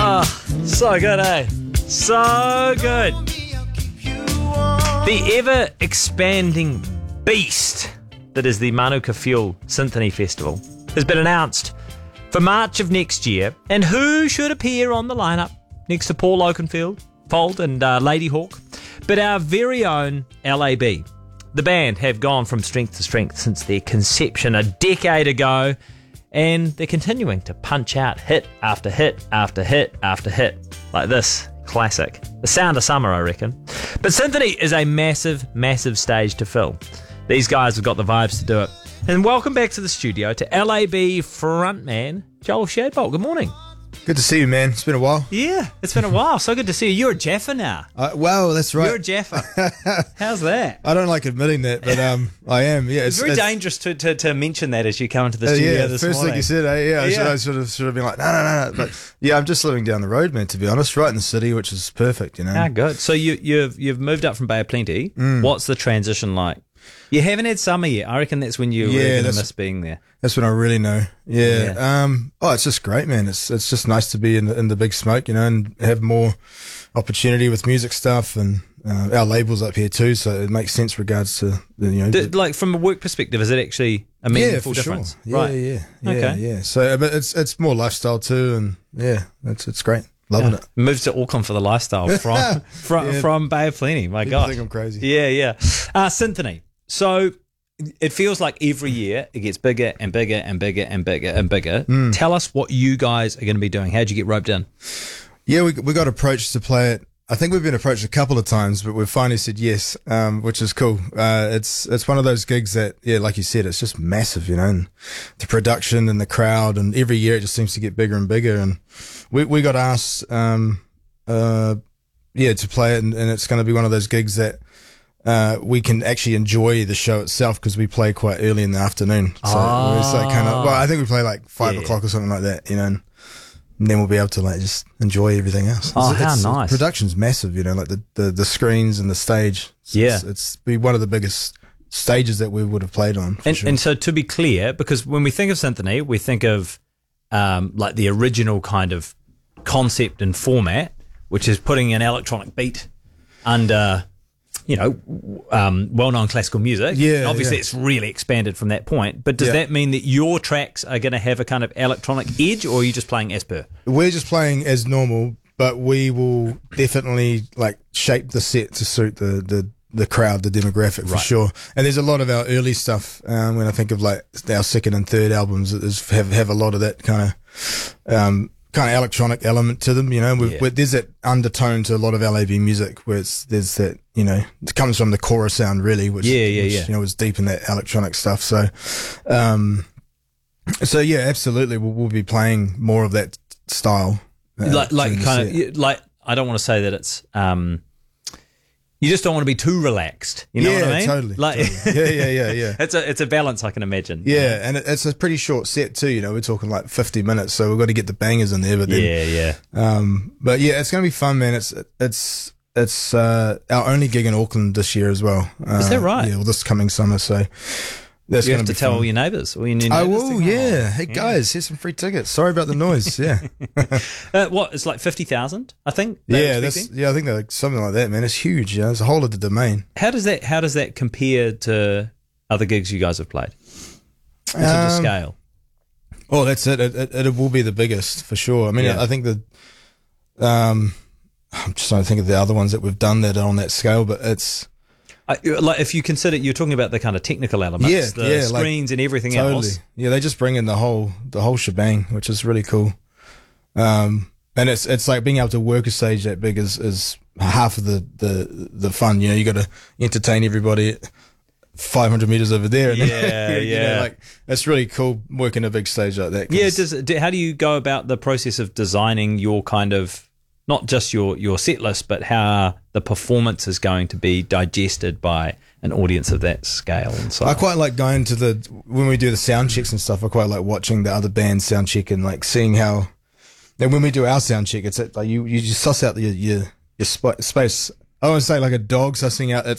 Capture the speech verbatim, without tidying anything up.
Oh, so good, eh? So good. The ever-expanding beast that is the Manuka Fuel Symphony Festival has been announced for March of next year. And who should appear on the lineup next to Paul Oakenfold Fold and uh, Lady Hawk but our very own L A B. The band have gone from strength to strength since their conception a decade ago, and they're continuing to punch out hit after hit after hit after hit, like this classic. The sound of summer, I reckon. But Symphony is a massive, massive stage to fill. These guys have got the vibes to do it. And welcome back to the studio to L A B frontman Joel Shadbolt. Good morning. Good to see you, man. It's been a while. Yeah, it's been a while. So good to see you. You're a Jaffa now. Uh, well, that's right. You're a Jaffa. How's that? I don't like admitting that, but um, I am. Yeah, it's, it's very it's, dangerous to, to, to mention that as you come into the uh, studio yeah, this first morning. thing you said, eh? yeah, I, yeah. Should, I should have should have been like, no, no, no, no. But yeah, I'm just living down the road, man. To be honest, right in the city, which is perfect, you know. Ah, good. So you you've you've moved up from Bay of Plenty. Mm. What's the transition like? You haven't had summer yet. I reckon that's when you yeah, really gonna miss being there. That's when I really know. Yeah. yeah. Um. Oh, it's just great, man. It's it's just nice to be in the, in the big smoke, you know, and have more opportunity with music stuff, and uh, our labels up here too. So it makes sense regards to the, you know, D- the, like from a work perspective, is it actually a meaningful yeah, for difference? Sure. Yeah, right. yeah, yeah, okay. yeah. So, but it's it's more lifestyle too, and yeah, it's it's great. Loving yeah. it. Moved to Auckland for the lifestyle from from, yeah. from Bay of Plenty. My People God, think I'm crazy. Yeah, yeah. Uh, Symphony. So it feels like every year it gets bigger and bigger and bigger and bigger and bigger. Mm. Tell us what you guys are going to be doing. How'd you get roped in? Yeah, we we got approached to play it. I think we've been approached a couple of times, but we've finally said yes, um, which is cool. Uh, it's it's one of those gigs that, yeah, like you said, it's just massive, you know, and the production and the crowd, and every year it just seems to get bigger and bigger. And we we got asked, um, uh, yeah, to play it, and, and it's going to be one of those gigs that uh, we can actually enjoy the show itself because we play quite early in the afternoon. So oh. it's like kind of, well, I think we play like five yeah. o'clock or something like that, you know. And, And then we'll be able to like just enjoy everything else. Oh, it's, how it's, nice! Production's massive, you know, like the, the, the screens and the stage. It's, yeah, it's, it's be one of the biggest stages that we would have played on. For and, sure. and so to be clear, because when we think of Symphony, we think of um, like the original kind of concept and format, which is putting an electronic beat under, you know, um, well-known classical music. Yeah, and obviously yeah. it's really expanded from that point. But does yeah. that mean that your tracks are going to have a kind of electronic edge, or are you just playing as per? We're just playing as normal, but we will definitely like shape the set to suit the the, the crowd, the demographic for right. sure. And there's a lot of our early stuff. Um, when I think of like our second and third albums, is have have a lot of that kind of. Um, kind of electronic element to them, you know. We've, yeah. we're, there's that undertone to a lot of L A B music where it's there's that, you know, it comes from the chorus sound really, which, yeah, yeah, which yeah. you know, is deep in that electronic stuff. So, um, so yeah, absolutely, we'll, we'll be playing more of that style, uh, like like kind of like I don't want to say that it's um. You just don't want to be too relaxed. You know yeah, what I mean? Totally, like, totally. Yeah, yeah, yeah, yeah. it's a it's a balance, I can imagine. Yeah, and it, it's a pretty short set too. You know, we're talking like fifty minutes, so we've got to get the bangers in there. But then, yeah, yeah. Um, but yeah, it's going to be fun, man. It's it's it's uh, our only gig in Auckland this year as well. Uh, Is that right? Yeah, well, this coming summer. So that's you going have to be tell fun. all your neighbours. All your new I neighbours will. to- Yeah. Oh, Hey yeah. guys, here's some free tickets. Sorry about the noise. Yeah. Uh, what? It's like fifty thousand, I think. they were yeah, that's expecting? yeah. I think they're like something like that, man. It's huge. Yeah, it's a whole of the domain. How does that? How does that compare to other gigs you guys have played in terms of Um, scale? Oh, that's it. It, it. it will be the biggest for sure. I mean, Yeah. I think the. Um, I'm just trying to think of the other ones that we've done that are on that scale, but it's. I, like if you consider, you're talking about the kind of technical elements, Yeah, the yeah, like, screens and everything Totally. else. Yeah, they just bring in the whole the whole shebang, which is really cool. Um, and it's it's like being able to work a stage that big is, is half of the, the, the fun. You know, you got to entertain everybody at five hundred meters over there. And Yeah, you yeah. know, like it's really cool working a big stage like that. 'cause- Yeah. Does do, how do you go about the process of designing your kind of not just your your set list, but how the performance is going to be digested by an audience of that scale and size? I quite like going to the when we do the sound checks and stuff. I quite like watching the other bands sound check and like seeing how. And when we do our sound check, it's like you you just suss out your your your sp- space. I always say like a dog sussing out its